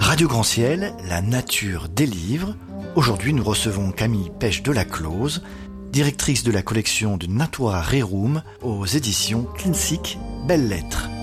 Radio Grand Ciel, la nature des livres. Aujourd'hui, nous recevons Camille Pêche de la Close, directrice de la collection de Natoire Rerum aux éditions Kinsick Belles Lettres.